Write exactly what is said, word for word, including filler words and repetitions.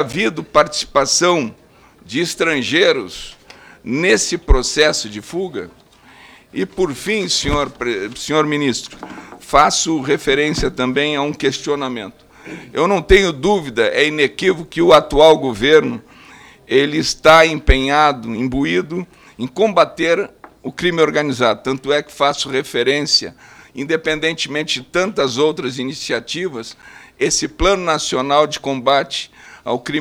havido participação de estrangeiros nesse processo de fuga? E, por fim, senhor, senhor ministro, faço referência também a um questionamento. Eu não tenho dúvida, é inequívoco que o atual governo ele está empenhado, imbuído em combater o crime organizado. Tanto é que faço referência, independentemente de tantas outras iniciativas, esse Plano Nacional de Combate ao Crime